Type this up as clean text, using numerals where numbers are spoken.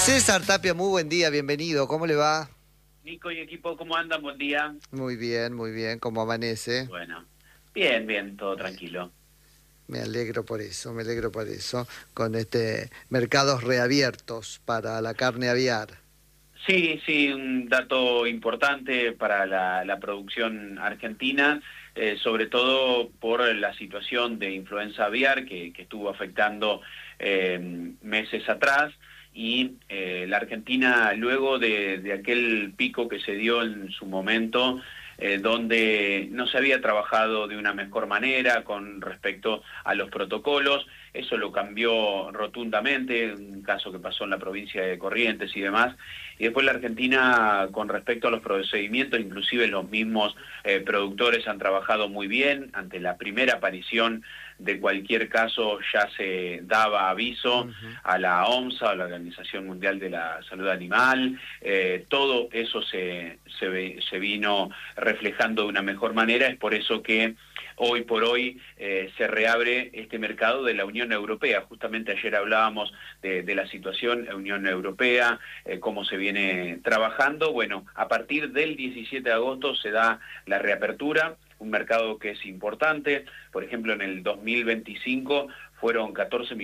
César Tapia, muy buen día, bienvenido. ¿Cómo le va? Nico y equipo, ¿cómo andan? Buen día. Muy bien. ¿Cómo amanece? Bueno, bien, bien, todo Bien. tranquilo. Me alegro por eso, me alegro por eso. Con mercados reabiertos para la carne aviar. Sí, sí, un dato importante para la producción argentina, sobre todo por la situación de influenza aviar que estuvo afectando meses atrás. Y la Argentina, luego de aquel pico que se dio en su momento, donde no se había trabajado de una mejor manera con respecto a los protocolos, eso lo cambió rotundamente, un caso que pasó en la provincia de Corrientes y demás. Y después la Argentina, con respecto a los procedimientos, inclusive los mismos productores han trabajado muy bien. Ante la primera aparición de cualquier caso ya se daba aviso Ujú. a la OMSA, a la Organización Mundial de la Salud Animal. Todo eso se vino reflejando de una mejor manera. Es por eso que hoy por hoy se reabre este mercado de la Unión Europea. Justamente ayer hablábamos de la situación Unión Europea, cómo se viene trabajando. Bueno, a partir del 17 de agosto se da la reapertura, un mercado que es importante. Por ejemplo, en el 2025 fueron 14